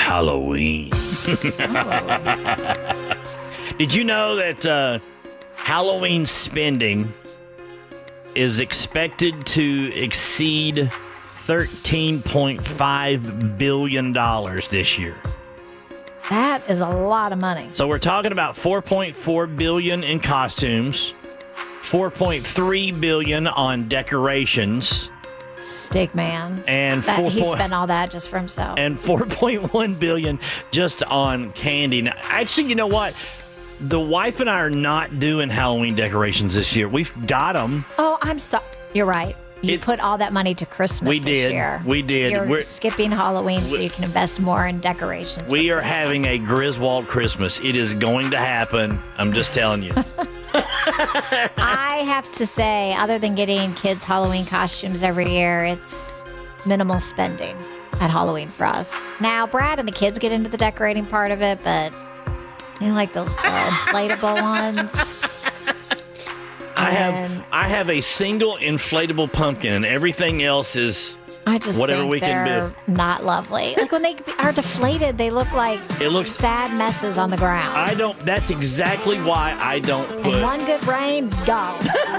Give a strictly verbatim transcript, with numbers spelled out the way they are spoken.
Halloween. Did you know that uh, Halloween spending is expected to exceed thirteen point five billion dollars this year? That is a lot of money. So we're talking about four point four billion dollars in costumes, four point three billion dollars on decorations, Stick man. and That, four he point- spent all that just for himself. and four point one billion dollars just on candy. Now, actually, you know what? The wife and I are not doing Halloween decorations this year. We've got them. oh, I'm sorry. You're right. You It- put all that money to Christmas We this did. year. We did. You're We're- skipping Halloween so you can invest more in decorations. We for are Christmas. having a Griswold Christmas. It is going to happen. I'm just telling you. I have to say, other than getting kids Halloween costumes every year, it's minimal spending at Halloween for us. Now, Brad and the kids get into the decorating part of it, but they like those uh, inflatable ones. I have And I have a single inflatable pumpkin, and everything else is I just whatever think we can they're do. not lovely. Like when they are deflated, they look like It looks- sad messes on the ground. I don't. That's exactly why I don't put. and one good rain, gone.